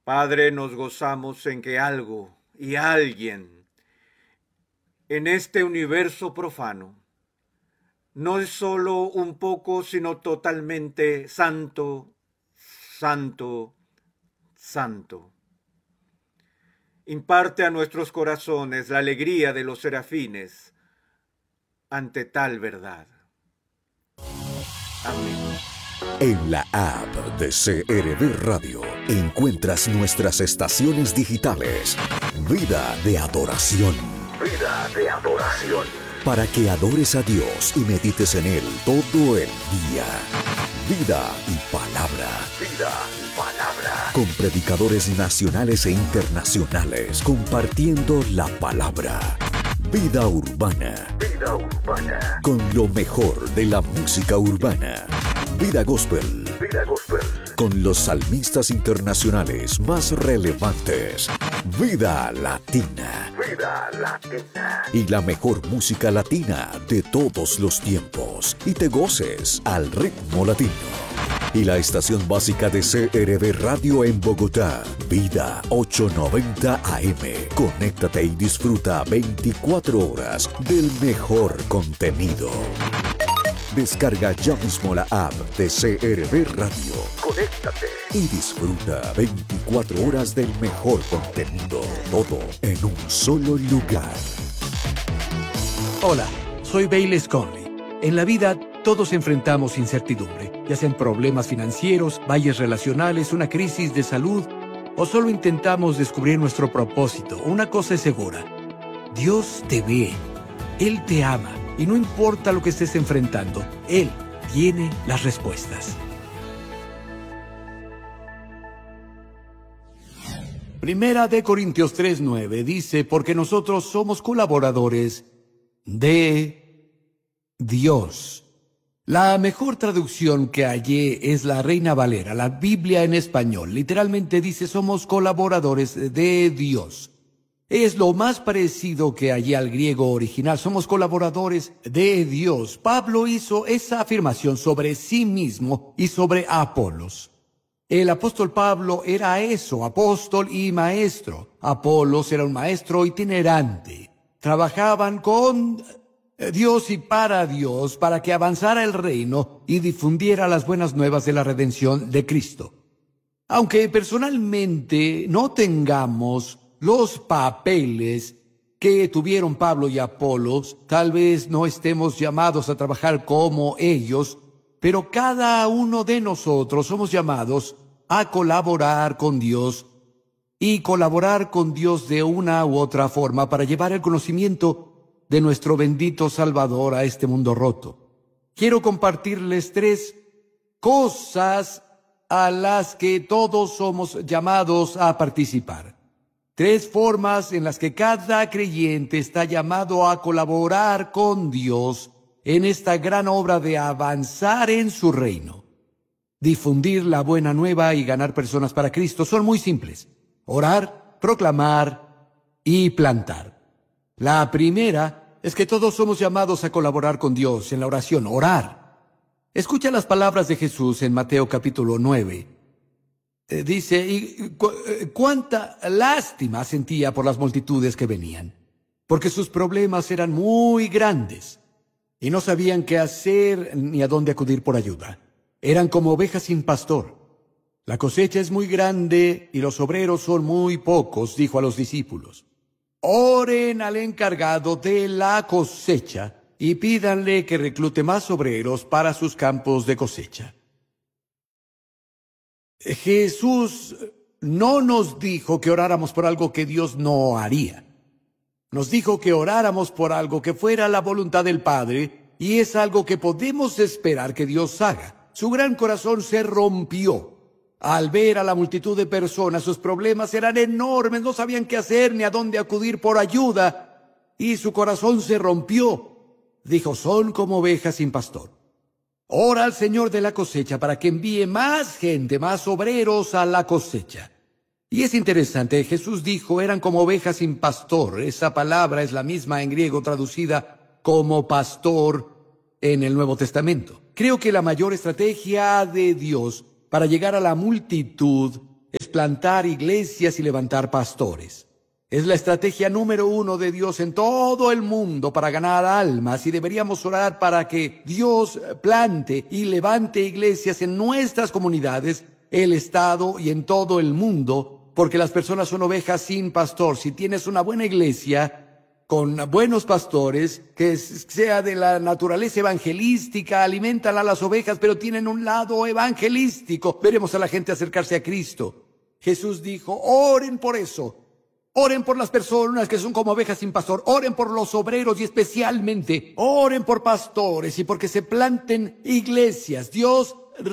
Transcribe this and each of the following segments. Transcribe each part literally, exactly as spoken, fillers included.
Padre, nos gozamos en que algo y alguien en este universo profano no es solo un poco, sino totalmente santo, santo, santo. Imparte a nuestros corazones la alegría de los serafines ante tal verdad. Amén. En la app de C R V Radio encuentras nuestras estaciones digitales. Vida de adoración. Vida de adoración. Para que adores a Dios y medites en Él todo el día. Vida y palabra. Vida y palabra. Con predicadores nacionales e internacionales compartiendo la palabra. Vida urbana. Vida urbana. Con lo mejor de la música urbana. Vida gospel. Vida gospel. Con los salmistas internacionales más relevantes. Vida latina. Vida latina. Y la mejor música latina de todos los tiempos. Y te goces al ritmo latino. Y la estación básica de C R V Radio en Bogotá, Vida ochocientos noventa A M. Conéctate y disfruta veinticuatro horas del mejor contenido. Descarga ya mismo la app de C R V Radio. Conéctate y disfruta veinticuatro horas del mejor contenido. Todo en un solo lugar. Hola, soy Bailey Conley. En la vida todos enfrentamos incertidumbre, ya sean problemas financieros, valles relacionales, una crisis de salud, o solo intentamos descubrir nuestro propósito. Una cosa es segura: Dios te ve, Él te ama, y no importa lo que estés enfrentando, Él tiene las respuestas. Primera de Corintios tres nueve dice: porque nosotros somos colaboradores de Dios. La mejor traducción que hallé es la Reina Valera, la Biblia en español. Literalmente dice: somos colaboradores de Dios. Es lo más parecido que hallé al griego original. Somos colaboradores de Dios. Pablo hizo esa afirmación sobre sí mismo y sobre Apolos. El apóstol Pablo era eso, apóstol y maestro. Apolos era un maestro itinerante. Trabajaban con Dios y para Dios, para que avanzara el reino y difundiera las buenas nuevas de la redención de Cristo. Aunque personalmente no tengamos los papeles que tuvieron Pablo y Apolos, tal vez no estemos llamados a trabajar como ellos, pero cada uno de nosotros somos llamados a colaborar con Dios y colaborar con Dios de una u otra forma para llevar el conocimiento de nuestro bendito Salvador a este mundo roto. Quiero compartirles tres cosas a las que todos somos llamados a participar. Tres formas en las que cada creyente está llamado a colaborar con Dios en esta gran obra de avanzar en su reino. Difundir la buena nueva y ganar personas para Cristo son muy simples: orar, proclamar y plantar. La primera es que todos somos llamados a colaborar con Dios en la oración, orar. Escucha las palabras de Jesús en Mateo capítulo nueve. Eh, dice, y cu cuánta lástima sentía por las multitudes que venían, porque sus problemas eran muy grandes y no sabían qué hacer ni a dónde acudir por ayuda. Eran como ovejas sin pastor. La cosecha es muy grande y los obreros son muy pocos, dijo a los discípulos. Oren al encargado de la cosecha y pídanle que reclute más obreros para sus campos de cosecha. Jesús no nos dijo que oráramos por algo que Dios no haría. Nos dijo que oráramos por algo que fuera la voluntad del Padre, y es algo que podemos esperar que Dios haga. Su gran corazón se rompió al ver a la multitud de personas. Sus problemas eran enormes, no sabían qué hacer ni a dónde acudir por ayuda, y su corazón se rompió. Dijo: son como ovejas sin pastor. Ora al Señor de la cosecha para que envíe más gente, más obreros a la cosecha. Y es interesante, Jesús dijo, eran como ovejas sin pastor. Esa palabra es la misma en griego traducida como pastor en el Nuevo Testamento. Creo que la mayor estrategia de Dios para llegar a la multitud es es plantar iglesias y levantar pastores. Es la estrategia número uno de Dios en todo el mundo para ganar almas, y deberíamos orar para que Dios plante y levante iglesias en nuestras comunidades, el Estado y en todo el mundo, porque las personas son ovejas sin pastor. Si tienes una buena iglesia con buenos pastores, que sea de la naturaleza evangelística, alimentan a las ovejas, pero tienen un lado evangelístico, veremos a la gente acercarse a Cristo. Jesús dijo, oren por eso. Oren por las personas que son como ovejas sin pastor. Oren por los obreros y especialmente oren por pastores y porque se planten iglesias. Dios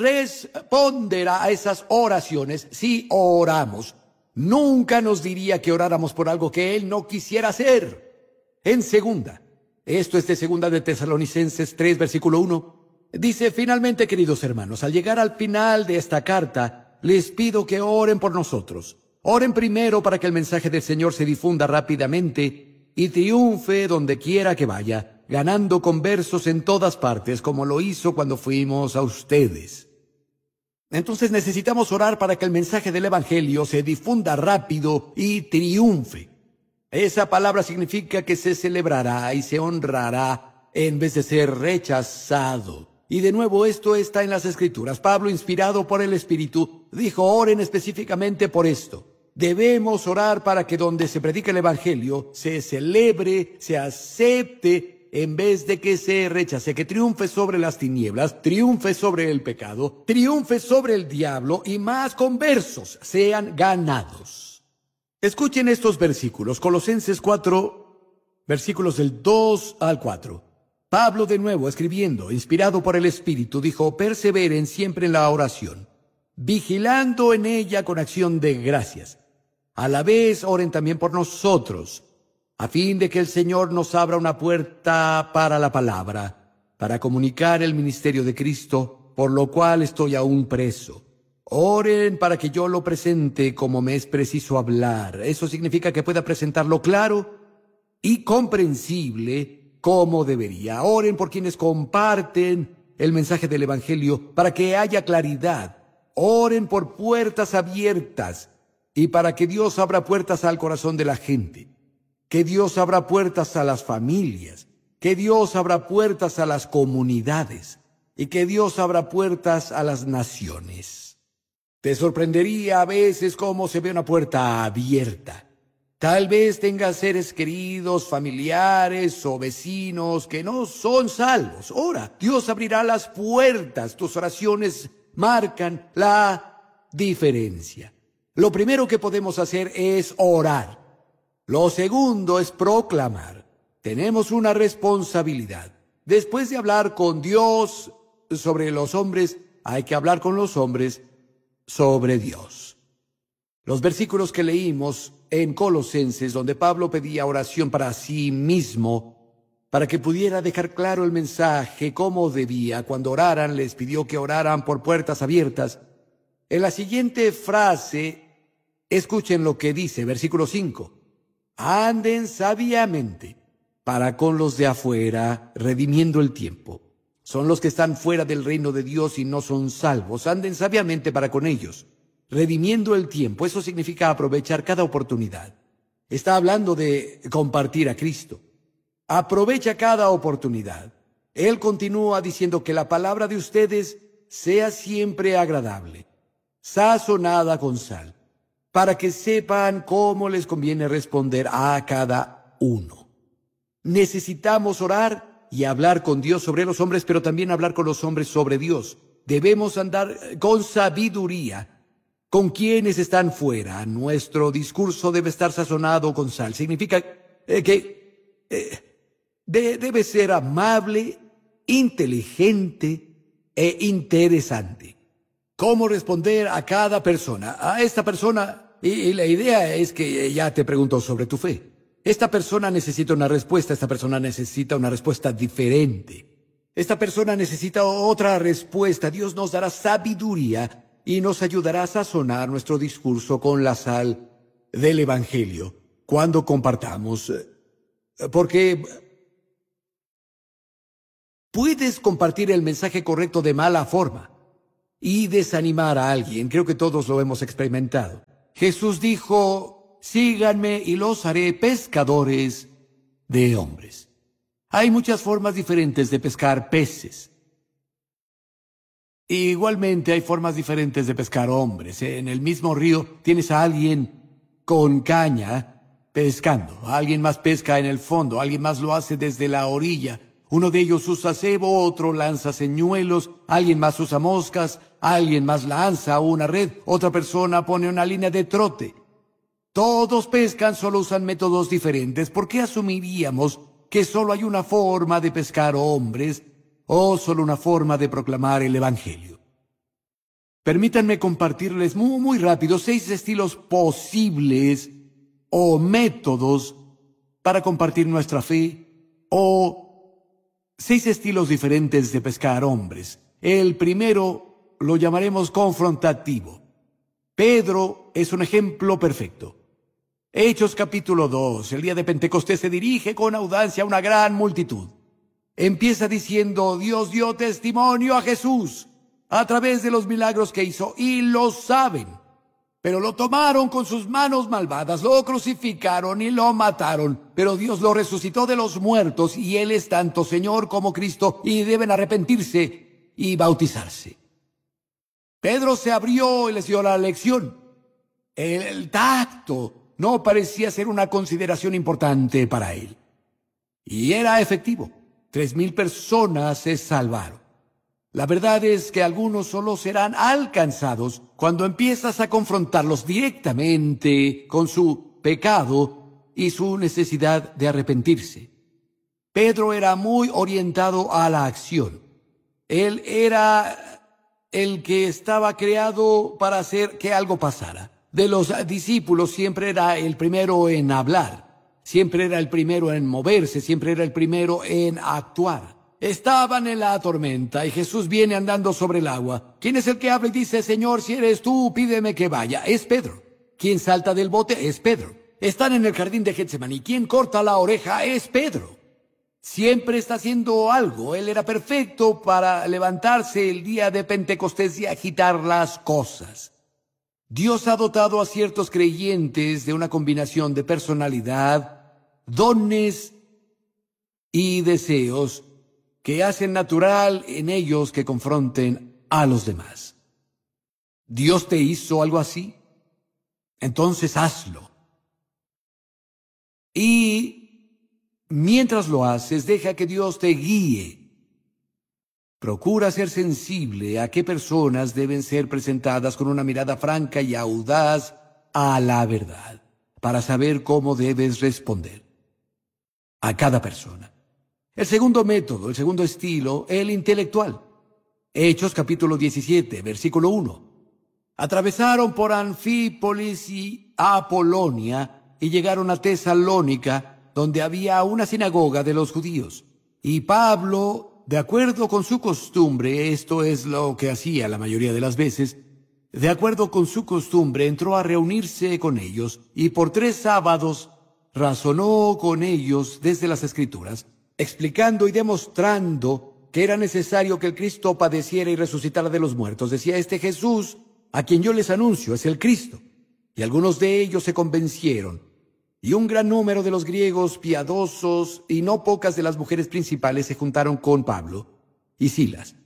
responderá a esas oraciones si oramos. Nunca nos diría que oráramos por algo que Él no quisiera hacer. En segunda, esto es de segunda de Tesalonicenses tres, versículo uno, dice, finalmente, queridos hermanos, al llegar al final de esta carta, les pido que oren por nosotros. Oren primero para que el mensaje del Señor se difunda rápidamente y triunfe donde quiera que vaya, ganando conversos en todas partes, como lo hizo cuando fuimos a ustedes. Entonces necesitamos orar para que el mensaje del Evangelio se difunda rápido y triunfe. Esa palabra significa que se celebrará y se honrará en vez de ser rechazado. Y de nuevo esto está en las Escrituras. Pablo, inspirado por el Espíritu, dijo, oren específicamente por esto. Debemos orar para que donde se predica el Evangelio se celebre, se acepte, en vez de que se rechace, que triunfe sobre las tinieblas, triunfe sobre el pecado, triunfe sobre el diablo y más conversos sean ganados. Escuchen estos versículos, Colosenses cuatro, versículos del dos al cuatro. Pablo, de nuevo escribiendo, inspirado por el Espíritu, dijo, perseveren siempre en la oración, vigilando en ella con acción de gracias. A la vez oren también por nosotros, a fin de que el Señor nos abra una puerta para la palabra, para comunicar el ministerio de Cristo, por lo cual estoy aún preso. Oren para que yo lo presente como me es preciso hablar. Eso significa que pueda presentarlo claro y comprensible como debería. Oren por quienes comparten el mensaje del Evangelio para que haya claridad. Oren por puertas abiertas y para que Dios abra puertas al corazón de la gente, que Dios abra puertas a las familias, que Dios abra puertas a las comunidades y que Dios abra puertas a las naciones. Te sorprendería a veces cómo se ve una puerta abierta. Tal vez tengas seres queridos, familiares o vecinos que no son salvos. Ora, Dios abrirá las puertas. Tus oraciones marcan la diferencia. Lo primero que podemos hacer es orar. Lo segundo es proclamar. Tenemos una responsabilidad. Después de hablar con Dios sobre los hombres, hay que hablar con los hombres sobre Dios. Los versículos que leímos en Colosenses, donde Pablo pedía oración para sí mismo, para que pudiera dejar claro el mensaje como debía. Cuando oraran, les pidió que oraran por puertas abiertas. En la siguiente frase, escuchen lo que dice, versículo cinco. Anden sabiamente para con los de afuera, redimiendo el tiempo. Son los que están fuera del reino de Dios y no son salvos. Anden sabiamente para con ellos, redimiendo el tiempo. Eso significa aprovechar cada oportunidad. Está hablando de compartir a Cristo. Aprovecha cada oportunidad. Él continúa diciendo que la palabra de ustedes sea siempre agradable, sazonada con sal, para que sepan cómo les conviene responder a cada uno. Necesitamos orar y hablar con Dios sobre los hombres, pero también hablar con los hombres sobre Dios. Debemos andar con sabiduría con quienes están fuera. Nuestro discurso debe estar sazonado con sal. Significa eh, que eh, de, debe ser amable, inteligente e interesante. ¿Cómo responder a cada persona? A esta persona... Y, y la idea es que ya te preguntó sobre tu fe. Esta persona necesita una respuesta, esta persona necesita una respuesta diferente. Esta persona necesita otra respuesta. Dios nos dará sabiduría y nos ayudará a sazonar nuestro discurso con la sal del Evangelio cuando compartamos. Porque puedes compartir el mensaje correcto de mala forma. y desanimar a alguien. Creo que todos lo hemos experimentado. Jesús dijo, síganme y los haré pescadores de hombres. Hay muchas formas diferentes de pescar peces. Igualmente hay formas diferentes de pescar hombres. En el mismo río tienes a alguien con caña pescando. Alguien más pesca en el fondo, alguien más lo hace desde la orilla. Uno de ellos usa cebo, otro lanza señuelos, alguien más usa moscas, alguien más lanza una red, otra persona pone una línea de trote. Todos pescan, solo usan métodos diferentes. ¿Por qué asumiríamos que solo hay una forma de pescar hombres o solo una forma de proclamar el Evangelio? Permítanme compartirles muy, muy rápido seis estilos posibles o métodos para compartir nuestra fe, o seis estilos diferentes de pescar hombres. El primero lo llamaremos confrontativo. Pedro es un ejemplo perfecto. Hechos capítulo dos, el día de Pentecostés se dirige con audacia a una gran multitud. Empieza diciendo, Dios dio testimonio a Jesús a través de los milagros que hizo, y lo saben. Pero lo tomaron con sus manos malvadas, lo crucificaron y lo mataron. Pero Dios lo resucitó de los muertos, y Él es tanto Señor como Cristo, y deben arrepentirse y bautizarse. Pedro se abrió y les dio la lección. El, el tacto no parecía ser una consideración importante para él. Y era efectivo. Tres mil personas se salvaron. La verdad es que algunos solo serán alcanzados cuando empiezas a confrontarlos directamente con su pecado y su necesidad de arrepentirse. Pedro era muy orientado a la acción. Él era el que estaba creado para hacer que algo pasara. De los discípulos siempre era el primero en hablar, siempre era el primero en moverse, siempre era el primero en actuar. Estaban en la tormenta y Jesús viene andando sobre el agua. ¿Quién es el que habla y dice, Señor, si eres tú, pídeme que vaya? Es Pedro. ¿Quién salta del bote? Es Pedro. Están en el jardín de Getsemaní. ¿Quién corta la oreja? Es Pedro. Siempre está haciendo algo. Él era perfecto para levantarse el día de Pentecostés y agitar las cosas. Dios ha dotado a ciertos creyentes de una combinación de personalidad, dones y deseos que hacen natural en ellos que confronten a los demás. ¿Dios te hizo algo así? Entonces hazlo. Y mientras lo haces, deja que Dios te guíe. Procura ser sensible a qué personas deben ser presentadas con una mirada franca y audaz a la verdad, para saber cómo debes responder a cada persona. El segundo método, el segundo estilo, el intelectual. Hechos capítulo diecisiete, versículo uno. Atravesaron por Anfípolis y Apolonia y llegaron a Tesalónica, donde había una sinagoga de los judíos. Y Pablo, de acuerdo con su costumbre, esto es lo que hacía la mayoría de las veces, de acuerdo con su costumbre, entró a reunirse con ellos y por tres sábados razonó con ellos desde las Escrituras, explicando y demostrando que era necesario que el Cristo padeciera y resucitara de los muertos. Decía, este Jesús, a quien yo les anuncio, es el Cristo. Y algunos de ellos se convencieron. Y un gran número de los griegos piadosos y no pocas de las mujeres principales se juntaron con Pablo y Silas.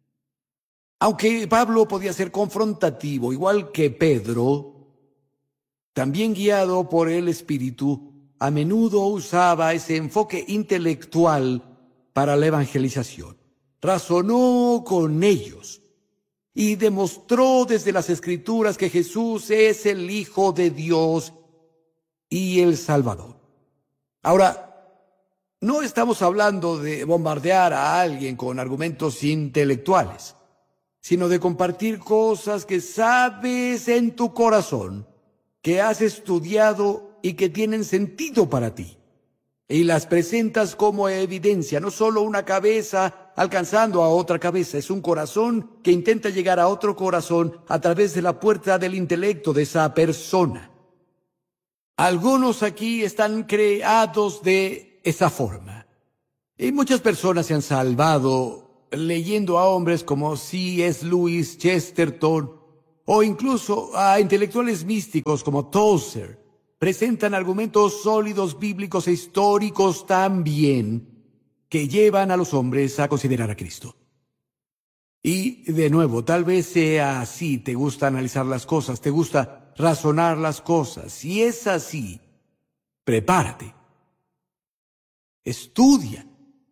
Aunque Pablo podía ser confrontativo, igual que Pedro, también guiado por el Espíritu, a menudo usaba ese enfoque intelectual para la evangelización. Razonó con ellos y demostró desde las Escrituras que Jesús es el Hijo de Dios y el Salvador. Ahora, no estamos hablando de bombardear a alguien con argumentos intelectuales, sino de compartir cosas que sabes en tu corazón, que has estudiado y que tienen sentido para ti. Y las presentas como evidencia, no solo una cabeza alcanzando a otra cabeza, es un corazón que intenta llegar a otro corazón a través de la puerta del intelecto de esa persona. Algunos aquí están creados de esa forma. Y muchas personas se han salvado leyendo a hombres como C S Lewis, Chesterton o incluso a intelectuales místicos como Tozer, presentan argumentos sólidos, bíblicos e históricos también que llevan a los hombres a considerar a Cristo. Y, de nuevo, tal vez sea así, te gusta analizar las cosas, te gusta razonar las cosas. Si es así, prepárate, estudia,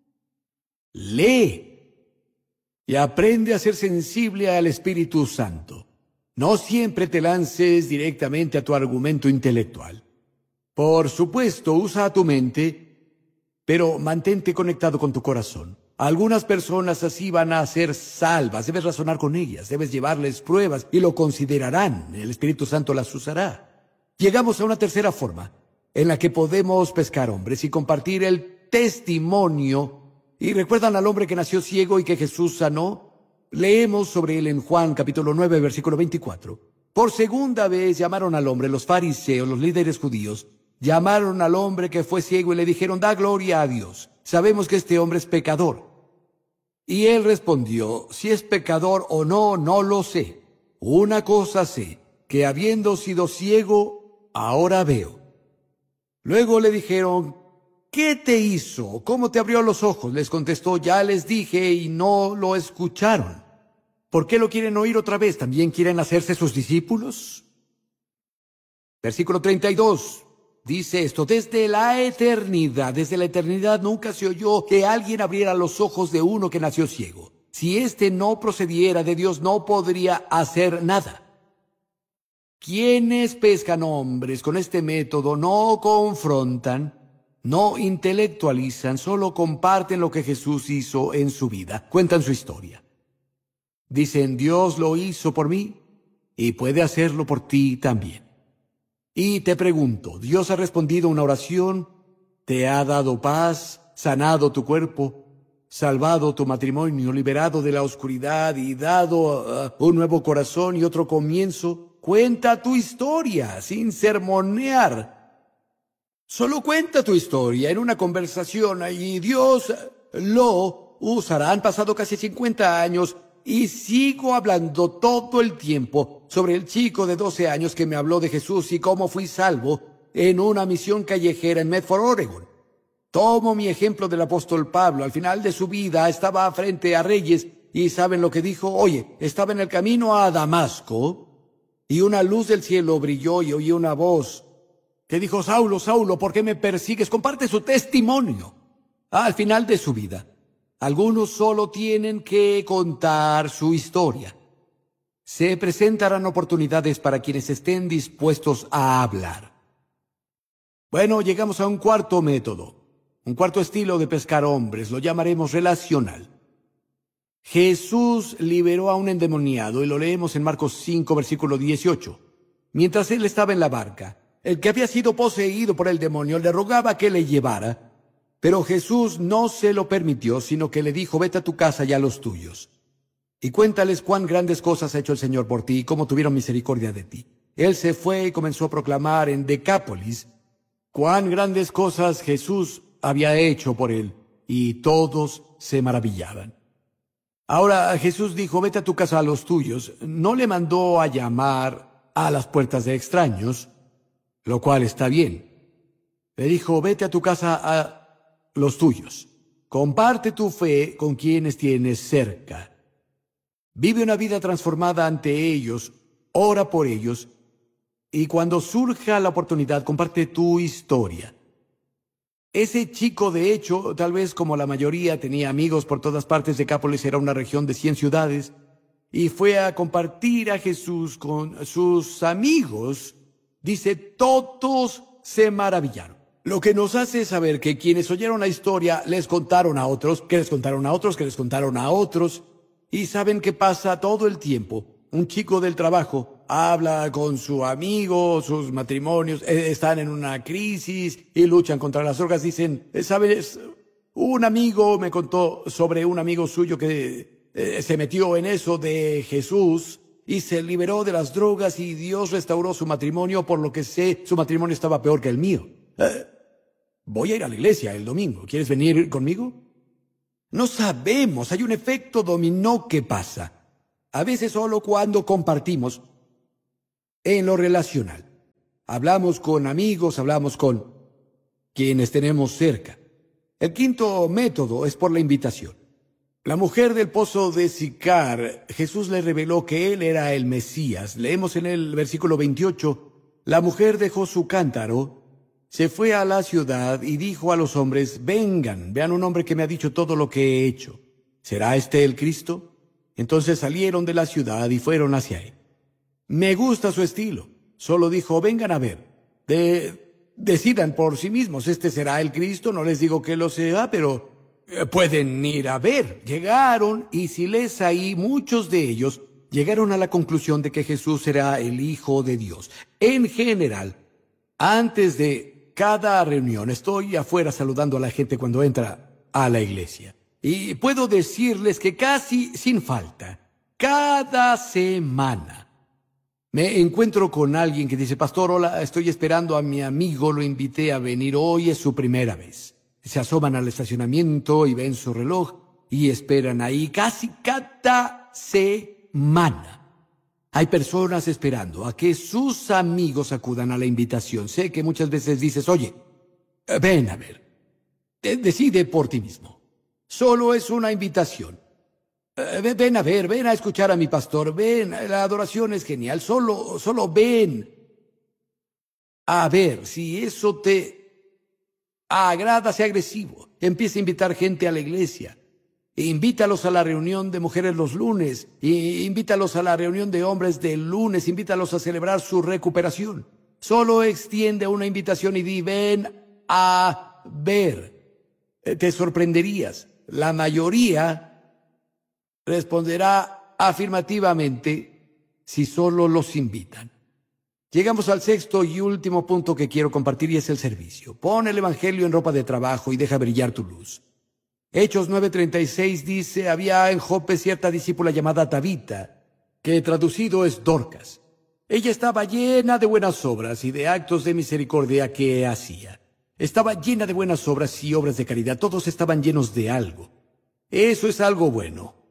lee y aprende a ser sensible al Espíritu Santo. No siempre te lances directamente a tu argumento intelectual. Por supuesto, usa tu mente, pero mantente conectado con tu corazón. Algunas personas así van a ser salvas. Debes razonar con ellas, debes llevarles pruebas y lo considerarán. El Espíritu Santo las usará. Llegamos a una tercera forma en la que podemos pescar hombres y compartir el testimonio. ¿Y recuerdan al hombre que nació ciego y que Jesús sanó? Leemos sobre él en Juan capítulo nueve, versículo veinticuatro. Por segunda vez llamaron al hombre los fariseos, los líderes judíos. Llamaron al hombre que fue ciego y le dijeron: da gloria a Dios. Sabemos que este hombre es pecador. Y él respondió: si es pecador o no, no lo sé. Una cosa sé, que habiendo sido ciego, ahora veo. Luego le dijeron: ¿qué te hizo? ¿Cómo te abrió los ojos? Les contestó: ya les dije y no lo escucharon. ¿Por qué lo quieren oír otra vez? ¿También quieren hacerse sus discípulos? Versículo treinta y dos. Dice esto: desde la eternidad, desde la eternidad nunca se oyó que alguien abriera los ojos de uno que nació ciego. Si éste no procediera de Dios, no podría hacer nada. Quienes pescan hombres con este método no confrontan, no intelectualizan, solo comparten lo que Jesús hizo en su vida. Cuentan su historia. Dicen: Dios lo hizo por mí y puede hacerlo por ti también. Y te pregunto, ¿Dios ha respondido una oración? ¿Te ha dado paz, sanado tu cuerpo, salvado tu matrimonio, liberado de la oscuridad y dado uh, un nuevo corazón y otro comienzo? Cuenta tu historia sin sermonear. Solo cuenta tu historia en una conversación y Dios lo usará. Han pasado casi cincuenta años y sigo hablando todo el tiempo sobre el chico de doce años que me habló de Jesús y cómo fui salvo en una misión callejera en Medford, Oregon. Tomo mi ejemplo del apóstol Pablo. Al final de su vida estaba frente a reyes y ¿saben lo que dijo? Oye, estaba en el camino a Damasco y una luz del cielo brilló y oí una voz que dijo: Saulo, Saulo, ¿por qué me persigues? Comparte su testimonio. Al final de su vida, algunos solo tienen que contar su historia. Se presentarán oportunidades para quienes estén dispuestos a hablar. Bueno, llegamos a un cuarto método, un cuarto estilo de pescar hombres, lo llamaremos relacional. Jesús liberó a un endemoniado y lo leemos en Marcos cinco, versículo dieciocho. Mientras él estaba en la barca, el que había sido poseído por el demonio le rogaba que le llevara. Pero Jesús no se lo permitió, sino que le dijo: vete a tu casa y a los tuyos, y cuéntales cuán grandes cosas ha hecho el Señor por ti y cómo tuvieron misericordia de ti. Él se fue y comenzó a proclamar en Decápolis cuán grandes cosas Jesús había hecho por él, y todos se maravillaban. Ahora Jesús dijo: vete a tu casa a los tuyos. No le mandó a llamar a las puertas de extraños, lo cual está bien. Le dijo: vete a tu casa a los tuyos. Comparte tu fe con quienes tienes cerca. Vive una vida transformada ante ellos, ora por ellos, y cuando surja la oportunidad, comparte tu historia. Ese chico, de hecho, tal vez como la mayoría, tenía amigos por todas partes. Decápolis era una región de cien ciudades, y fue a compartir a Jesús con sus amigos. Dice: todos se maravillaron. Lo que nos hace saber que quienes oyeron la historia les contaron a otros, que les contaron a otros, que les contaron a otros. Y saben qué pasa todo el tiempo. Un chico del trabajo habla con su amigo, sus matrimonios, eh, están en una crisis y luchan contra las drogas. Dicen: ¿sabes? Un amigo me contó sobre un amigo suyo que eh, se metió en eso de Jesús y se liberó de las drogas y Dios restauró su matrimonio. Por lo que sé, su matrimonio estaba peor que el mío. Eh, voy a ir a la iglesia el domingo. ¿Quieres venir conmigo? No sabemos, hay un efecto dominó que pasa. A veces solo cuando compartimos en lo relacional. Hablamos con amigos, hablamos con quienes tenemos cerca. El quinto método es por la invitación. La mujer del pozo de Sicar, Jesús le reveló que él era el Mesías. Leemos en el versículo veintiocho, la mujer dejó su cántaro, se fue a la ciudad y dijo a los hombres, vengan, vean un hombre que me ha dicho todo lo que he hecho. ¿Será este el Cristo? Entonces salieron de la ciudad y fueron hacia él. Me gusta su estilo. Solo dijo, vengan a ver. De... Decidan por sí mismos, ¿este será el Cristo? No les digo que lo sea, pero eh, pueden ir a ver. Llegaron y si lees ahí, muchos de ellos llegaron a la conclusión de que Jesús era el Hijo de Dios. En general, antes de cada reunión, estoy afuera saludando a la gente cuando entra a la iglesia. Y puedo decirles que casi sin falta, cada semana, me encuentro con alguien que dice, pastor, hola, estoy esperando a mi amigo, lo invité a venir, hoy es su primera vez. Se asoman al estacionamiento y ven su reloj y esperan ahí casi cada semana. Hay personas esperando a que sus amigos acudan a la invitación. Sé que muchas veces dices, oye, ven a ver, decide por ti mismo. Solo es una invitación. Uh, ven a ver, ven a escuchar a mi pastor, ven, la adoración es genial, solo, solo ven a ver si eso te agrada, sea agresivo, empieza a invitar gente a la iglesia, invítalos a la reunión de mujeres los lunes, invítalos a la reunión de hombres del lunes, invítalos a celebrar su recuperación, solo extiende una invitación y di, ven a ver, te sorprenderías, la mayoría responderá afirmativamente si solo los invitan. Llegamos al sexto y último punto que quiero compartir y es el servicio. Pon el evangelio en ropa de trabajo y deja brillar tu luz. Hechos nueve treinta y seis dice, había en Jope cierta discípula llamada Tabita, que traducido es Dorcas. Ella estaba llena de buenas obras y de actos de misericordia que hacía. Estaba llena de buenas obras y obras de caridad. Todos estaban llenos de algo. Eso es algo bueno.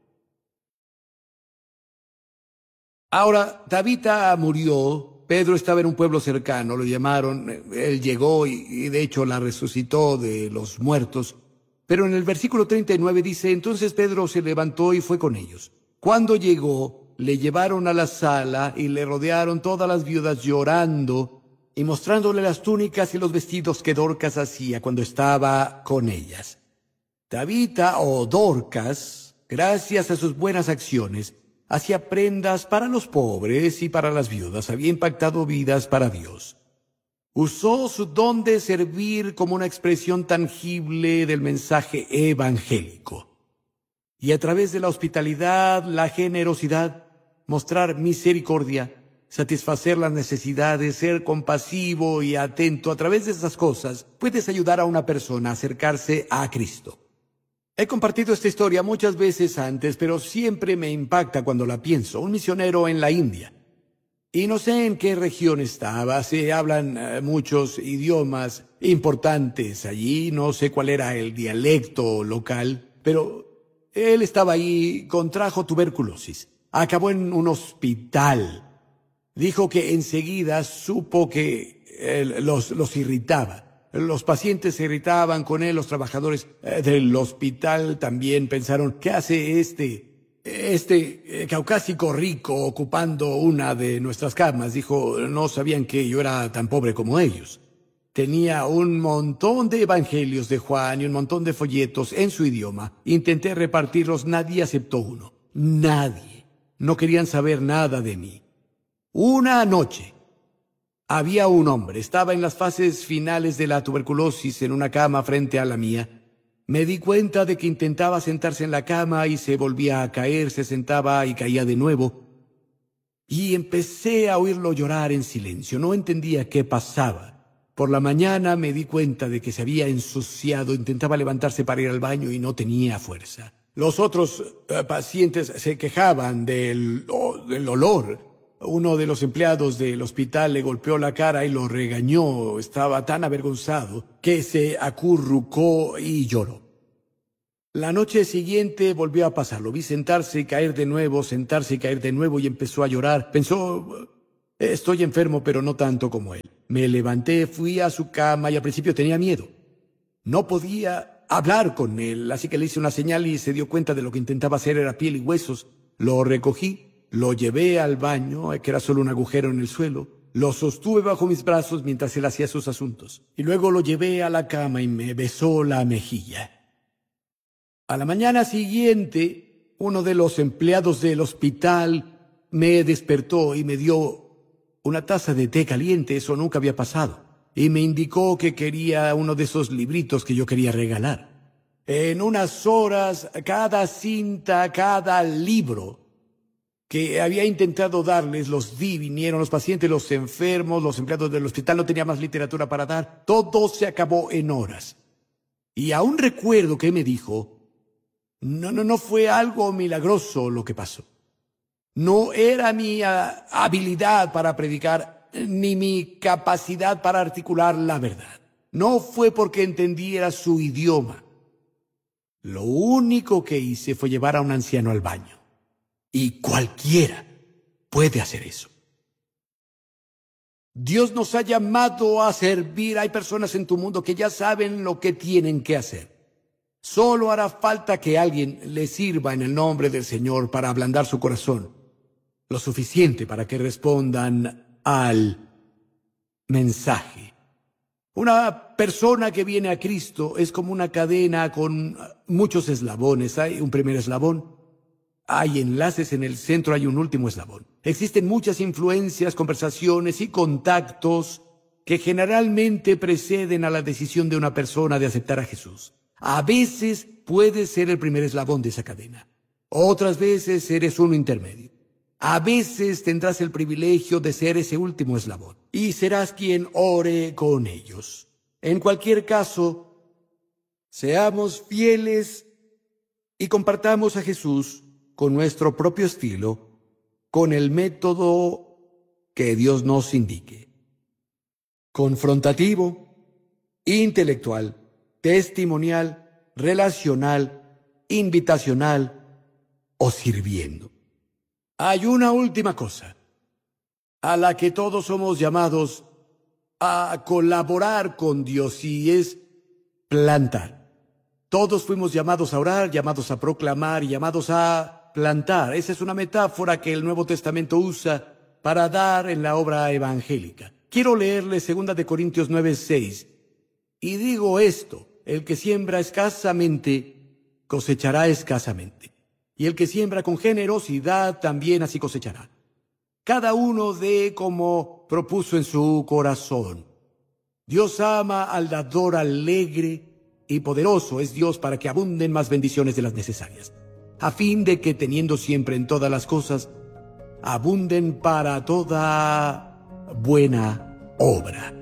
Ahora, Tabita murió, Pedro estaba en un pueblo cercano, lo llamaron, él llegó y, y de hecho la resucitó de los muertos. Pero en el versículo treinta y nueve dice, entonces Pedro se levantó y fue con ellos. Cuando llegó, le llevaron a la sala y le rodearon todas las viudas llorando y mostrándole las túnicas y los vestidos que Dorcas hacía cuando estaba con ellas. Tabita o Dorcas, gracias a sus buenas acciones, hacía prendas para los pobres y para las viudas, había impactado vidas para Dios. Usó su don de servir como una expresión tangible del mensaje evangélico. Y a través de la hospitalidad, la generosidad, mostrar misericordia, satisfacer las necesidades, ser compasivo y atento, a través de esas cosas, puedes ayudar a una persona a acercarse a Cristo. He compartido esta historia muchas veces antes, pero siempre me impacta cuando la pienso. Un misionero en la India. Y no sé en qué región estaba, se hablan uh, muchos idiomas importantes allí, no sé cuál era el dialecto local, pero él estaba ahí, contrajo tuberculosis, acabó en un hospital. Dijo que enseguida supo que eh, los, los irritaba. Los pacientes se irritaban con él, los trabajadores eh, del hospital también pensaron, ¿qué hace este, este eh, caucásico rico ocupando una de nuestras camas? Dijo, no sabían que yo era tan pobre como ellos. Tenía un montón de evangelios de Juan y un montón de folletos en su idioma. Intenté repartirlos, nadie aceptó uno. Nadie. No querían saber nada de mí. Una noche, había un hombre, estaba en las fases finales de la tuberculosis en una cama frente a la mía. Me di cuenta de que intentaba sentarse en la cama y se volvía a caer, se sentaba y caía de nuevo. Y empecé a oírlo llorar en silencio, no entendía qué pasaba. Por la mañana me di cuenta de que se había ensuciado, intentaba levantarse para ir al baño y no tenía fuerza. Los otros uh, pacientes se quejaban del, oh, del olor. Uno de los empleados del hospital le golpeó la cara y lo regañó. Estaba tan avergonzado que se acurrucó y lloró. La noche siguiente volvió a pasar. Lo vi sentarse y caer de nuevo, sentarse y caer de nuevo y empezó a llorar. Pensó, estoy enfermo, pero no tanto como él. Me levanté, fui a su cama y al principio tenía miedo. No podía hablar con él, así que le hice una señal y se dio cuenta de lo que intentaba hacer era piel y huesos. Lo recogí, lo llevé al baño, que era solo un agujero en el suelo. Lo sostuve bajo mis brazos mientras él hacía sus asuntos. Y luego lo llevé a la cama y me besó la mejilla. A la mañana siguiente, uno de los empleados del hospital me despertó y me dio una taza de té caliente. Eso nunca había pasado. Y me indicó que quería uno de esos libritos que yo quería regalar. En unas horas, cada cinta, cada libro que había intentado darles, los di. Vinieron los pacientes, los enfermos, los empleados del hospital. No tenía más literatura para dar. Todo se acabó en horas. Y aún recuerdo que me dijo, no, no, no fue algo milagroso lo que pasó. No era mi uh, habilidad para predicar, ni mi capacidad para articular la verdad. No fue porque entendiera su idioma. Lo único que hice fue llevar a un anciano al baño. Y cualquiera puede hacer eso. Dios nos ha llamado a servir. Hay personas en tu mundo que ya saben lo que tienen que hacer. Solo hará falta que alguien le sirva en el nombre del Señor para ablandar su corazón. Lo suficiente para que respondan al mensaje. Una persona que viene a Cristo es como una cadena con muchos eslabones. Hay un primer eslabón, hay enlaces en el centro, hay un último eslabón. Existen muchas influencias, conversaciones y contactos que generalmente preceden a la decisión de una persona de aceptar a Jesús. A veces puedes ser el primer eslabón de esa cadena. Otras veces eres uno intermedio. A veces tendrás el privilegio de ser ese último eslabón y serás quien ore con ellos. En cualquier caso, seamos fieles y compartamos a Jesús con nuestro propio estilo, con el método que Dios nos indique. Confrontativo, intelectual, testimonial, relacional, invitacional o sirviendo. Hay una última cosa a la que todos somos llamados a colaborar con Dios y es plantar. Todos fuimos llamados a orar, llamados a proclamar y llamados a plantar. Esa es una metáfora que el Nuevo Testamento usa para dar en la obra evangélica. Quiero leerle segunda de Corintios nueve, seis. Y digo esto, el que siembra escasamente, cosechará escasamente. Y el que siembra con generosidad, también así cosechará. Cada uno dé como propuso en su corazón. Dios ama al dador alegre y poderoso es Dios para que abunden más bendiciones de las necesarias, a fin de que teniendo siempre en todas las cosas, abunden para toda buena obra.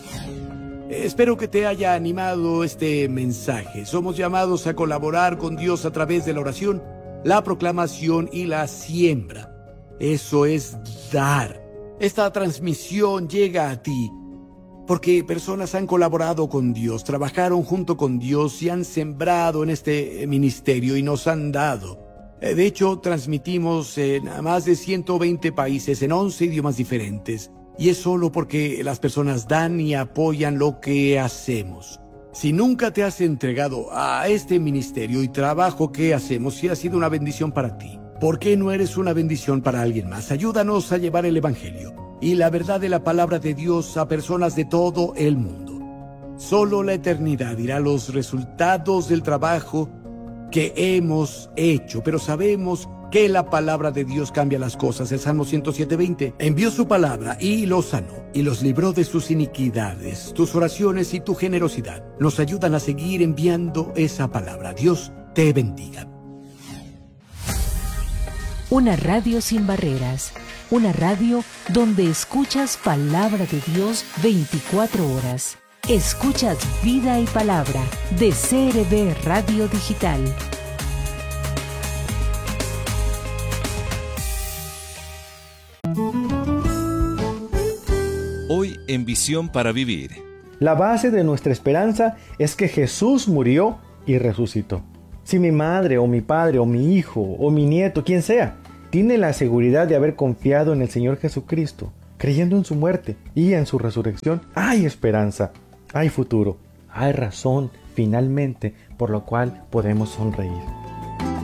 Espero que te haya animado este mensaje. Somos llamados a colaborar con Dios a través de la oración, la proclamación y la siembra. Eso es dar. Esta transmisión llega a ti porque personas han colaborado con Dios, trabajaron junto con Dios y han sembrado en este ministerio y nos han dado. De hecho, transmitimos en más de ciento veinte países, en once idiomas diferentes. Y es solo porque las personas dan y apoyan lo que hacemos. Si nunca te has entregado a este ministerio y trabajo que hacemos, si ha sido una bendición para ti, ¿por qué no eres una bendición para alguien más? Ayúdanos a llevar el Evangelio y la verdad de la palabra de Dios a personas de todo el mundo. Solo la eternidad dirá los resultados del trabajo que hemos hecho, pero sabemos que la palabra de Dios cambia las cosas. El Salmo ciento siete, veinte. Envió su palabra y los sanó, y los libró de sus iniquidades. Tus oraciones y tu generosidad nos ayudan a seguir enviando esa palabra. Dios te bendiga. Una radio sin barreras. Una radio donde escuchas palabra de Dios veinticuatro horas. Escuchas Vida y Palabra de C R V Radio Digital. Hoy en Visión para Vivir. La base de nuestra esperanza es que Jesús murió y resucitó. Si mi madre o mi padre o mi hijo o mi nieto, quien sea, tiene la seguridad de haber confiado en el Señor Jesucristo, creyendo en su muerte y en su resurrección, hay esperanza, hay futuro, hay razón finalmente por lo cual podemos sonreír.